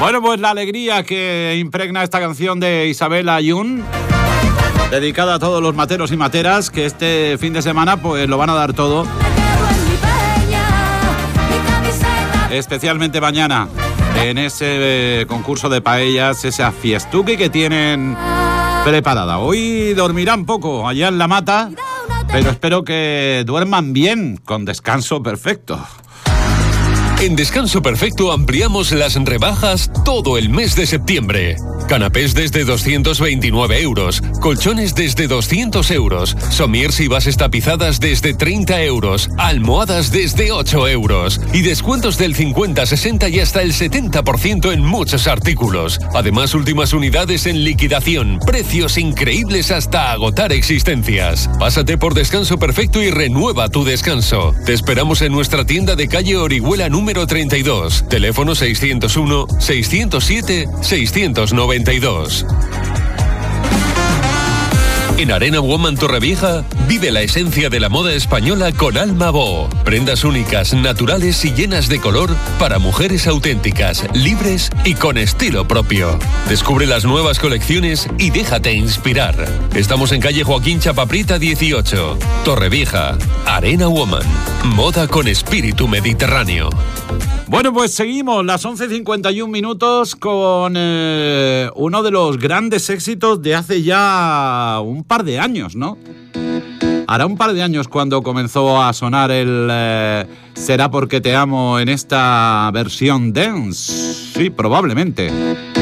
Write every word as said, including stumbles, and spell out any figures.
Bueno, pues la alegría que impregna esta canción de Isabel Ayun, dedicada a todos los materos y materas que este fin de semana pues lo van a dar todo. Especialmente mañana, en ese concurso de paellas, esa fiestuki que tienen preparada. Hoy dormirán poco allá en la mata, pero espero que duerman bien, con descanso perfecto. En Descanso Perfecto ampliamos las rebajas todo el mes de septiembre. Canapés desde doscientos veintinueve euros, colchones desde doscientos euros, somiers y bases tapizadas desde treinta euros, almohadas desde ocho euros y descuentos del cincuenta, sesenta y hasta el setenta por ciento en muchos artículos. Además, últimas unidades en liquidación, precios increíbles hasta agotar existencias. Pásate por Descanso Perfecto y renueva tu descanso. Te esperamos en nuestra tienda de calle Orihuela número treinta y dos, teléfono seiscientos uno, seiscientos siete, seiscientos noventa y dos. En Arena Woman Torrevieja, vive la esencia de la moda española con Alma Bo. Prendas únicas, naturales y llenas de color para mujeres auténticas, libres y con estilo propio. Descubre las nuevas colecciones y déjate inspirar. Estamos en calle Joaquín Chapaprita dieciocho, Torrevieja. Arena Woman, moda con espíritu mediterráneo. Bueno, pues seguimos las once cincuenta y un minutos con eh, uno de los grandes éxitos de hace ya un par de años, ¿no? Hará un par de años cuando comenzó a sonar el eh, Será porque te amo en esta versión dance. Sí, probablemente.